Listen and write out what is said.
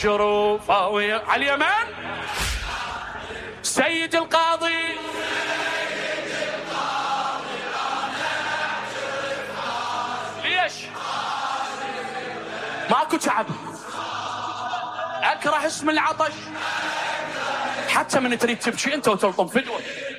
شروف على اليمن سيد القاضي ليش ماكو تعب اكره اسم العطش حتى من تريد تبكي انت وتلطم فدوه